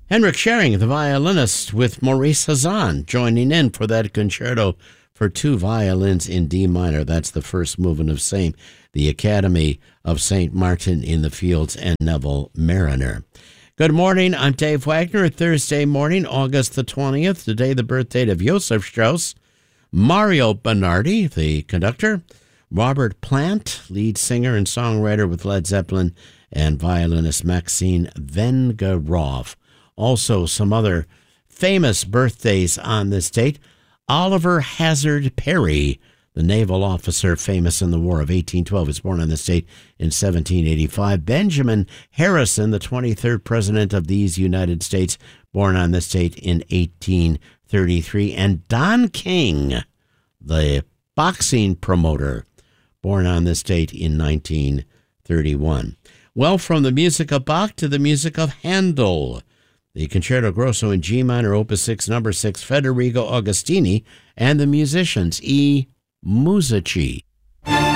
Henrik Schering, the violinist, with Maurice Hazan joining in for that concerto for two violins in D minor. That's the first movement of Same, the Academy of St. Martin in the Fields, and Neville Mariner. Good morning, I'm Dave Wagner. Thursday morning, August the 20th, today the birthday of Joseph Strauss, Mario Bernardi, the conductor, Robert Plant, lead singer and songwriter with Led Zeppelin, and violinist Maxine Vengerov. Also, some other famous birthdays on this date. Oliver Hazard Perry, the naval officer famous in the War of 1812, was born on this date in 1785. Benjamin Harrison, the 23rd President of these United States, born on this date in 1833. And Don King, the boxing promoter, born on this date in 1931. Well, from the music of Bach to the music of Handel. The Concerto Grosso in G minor, Opus 6, number 6, Federico Agostini, and the musicians E. Musici.